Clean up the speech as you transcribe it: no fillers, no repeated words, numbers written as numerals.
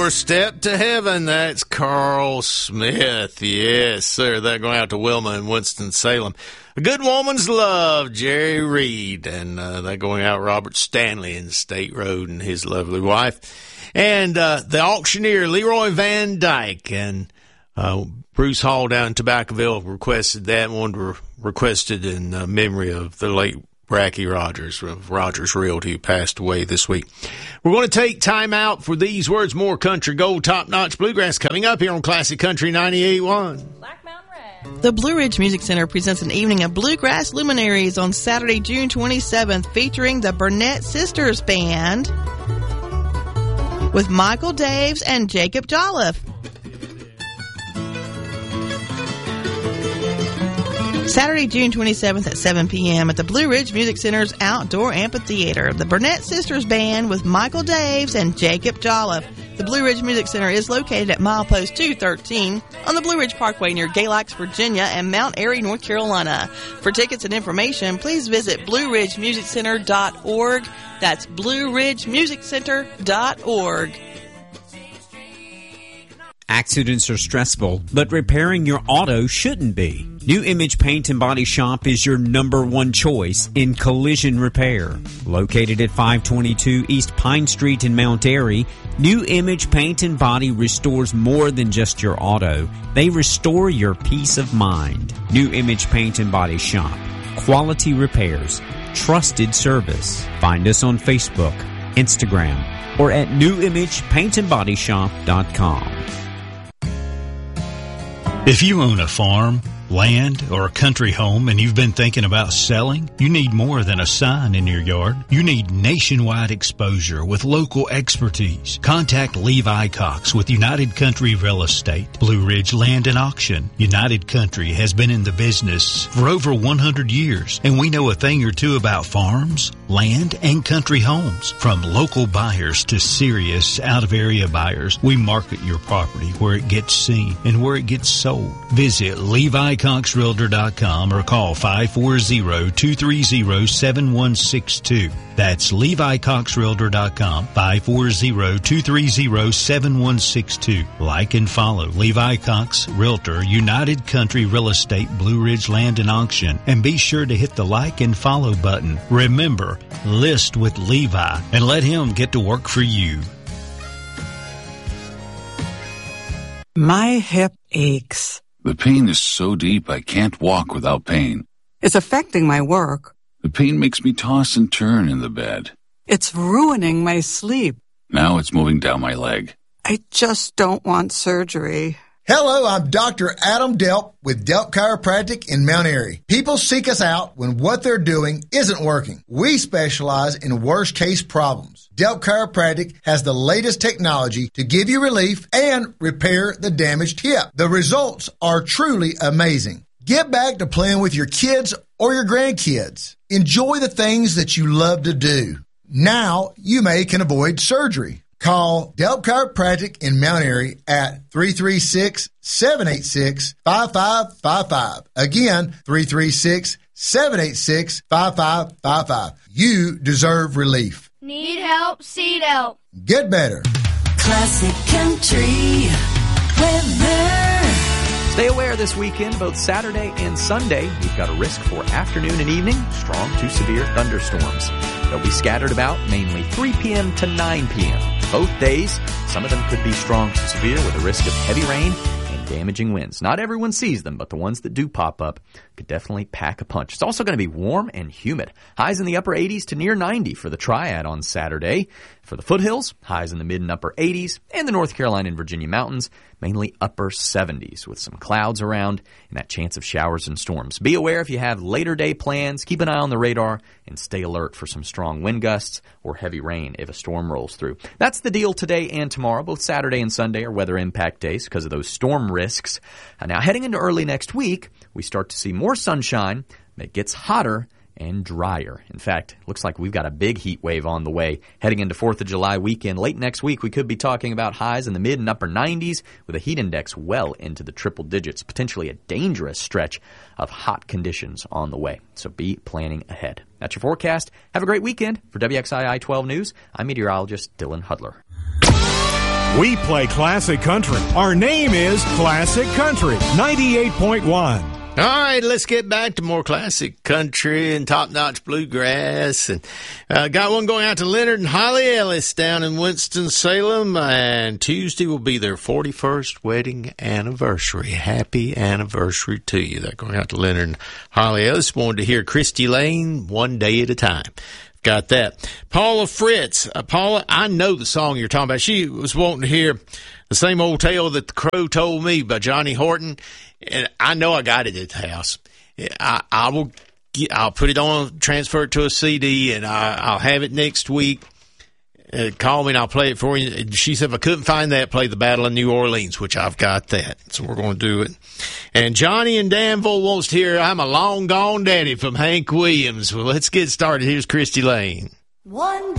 Step to Heaven. That's Carl Smith. Yes, sir. They're going out to Wilma and Winston-Salem. A Good Woman's Love, Jerry Reed. And they're going out Robert Stanley in State Road and his lovely wife. And the auctioneer, Leroy Van Dyke. And Bruce Hall down in Tobaccoville requested that one, requested in memory of the late Bracky Rogers of Rogers Realty, who passed away this week. We're going to take time out for These Words More Country Gold Top-Notch Bluegrass coming up here on Classic Country 98.1. Black Mountain Red. The Blue Ridge Music Center presents an evening of bluegrass luminaries on Saturday, June 27th, featuring the Burnett Sisters Band with Michael Daves and Jacob Jolliffe. Saturday, June 27th at 7 p.m. at the Blue Ridge Music Center's Outdoor Amphitheater. The Burnett Sisters Band with Michael Daves and Jacob Jolliffe. The Blue Ridge Music Center is located at milepost 213 on the Blue Ridge Parkway near Galax, Virginia and Mount Airy, North Carolina. For tickets and information, please visit BlueRidgeMusicCenter.org. That's BlueRidgeMusicCenter.org. Accidents are stressful, but repairing your auto shouldn't be. New Image Paint and Body Shop is your number one choice in collision repair. Located at 522 East Pine Street in Mount Airy, New Image Paint and Body restores more than just your auto. They restore your peace of mind. New Image Paint and Body Shop. Quality repairs. Trusted service. Find us on Facebook, Instagram, or at newimagepaintandbodyshop.com. If you own a farm, land, or a country home and you've been thinking about selling, you need more than a sign in your yard. You need nationwide exposure with local expertise. Contact Levi Cox with United Country Real Estate, Blue Ridge Land and Auction. United Country has been in the business for over 100 years, and we know a thing or two about farms, land, and country homes. From local buyers to serious out-of-area buyers, we market your property where it gets seen and where it gets sold. Visit LeviCoxRealtor.com or call 540-230-7162. That's LeviCoxRealtor.com, 540-230-7162. Like and follow Levi Cox Realtor, United Country Real Estate, Blue Ridge Land and Auction, and be sure to hit the like and follow button. Remember, list with Levi and let him get to work for you. My hip aches. The pain is so deep I can't walk without pain. It's affecting my work. The pain makes me toss and turn in the bed. It's ruining my sleep. Now it's moving down my leg. I just don't want surgery. Hello, I'm Dr. Adam Delp with Delp Chiropractic in Mount Airy. People seek us out when what they're doing isn't working. We specialize in worst-case problems. Delp Chiropractic has the latest technology to give you relief and repair the damaged hip. The results are truly amazing. Get back to playing with your kids or your grandkids. Enjoy the things that you love to do. Now you can avoid surgery. Call Delp Chiropractic in Mount Airy at 336-786-5555. Again, 336-786-5555. You deserve relief. Need help? Seed help. Get better. Classic Country weather. Stay aware this weekend, both Saturday and Sunday. We've got a risk for afternoon and evening, strong to severe thunderstorms. They'll be scattered about, mainly 3 p.m. to 9 p.m. Both days, some of them could be strong to severe with a risk of heavy rain and damaging winds. Not everyone sees them, but the ones that do pop up could definitely pack a punch. It's also going to be warm and humid. Highs in the upper 80s to near 90 for the Triad on Saturday. For the foothills, highs in the mid and upper 80s, and the North Carolina and Virginia mountains, mainly upper 70s with some clouds around and that chance of showers and storms. Be aware if you have later day plans, keep an eye on the radar and stay alert for some strong wind gusts or heavy rain if a storm rolls through. That's the deal today and tomorrow. Both Saturday and Sunday are weather impact days because of those storm risks. Now heading into early next week, we start to see more sunshine. It gets hotter and drier. In fact, it looks like we've got a big heat wave on the way. Heading into 4th of July weekend, late next week, we could be talking about highs in the mid and upper 90s with a heat index well into the triple digits, potentially a dangerous stretch of hot conditions on the way. So be planning ahead. That's your forecast. Have a great weekend. For WXII 12 News, I'm meteorologist Dylan Hudler. We play classic country. Our name is Classic Country 98.1. All right, let's get back to more classic country and top-notch bluegrass. And got one going out to Leonard and Holly Ellis down in Winston-Salem. And Tuesday will be their 41st wedding anniversary. Happy anniversary to you. They're going out to Leonard and Holly Ellis. Wanted to hear Christy Lane, One Day at a Time. Got that. Paula Fritz. Paula, I know the song you're talking about. She was wanting to hear The Same Old Tale That the Crow Told Me by Johnny Horton. And I know I got it at the house. I'll put it on, transfer it to a CD, and I'll have it next week. Call me and I'll play it for you. She said if I couldn't find that, play the Battle of New Orleans, which I've got that. So we're going to do it. And Johnny in Danville wants to hear I'm a Long Gone Daddy from Hank Williams. Well, let's get started. Here's Christy Lane. One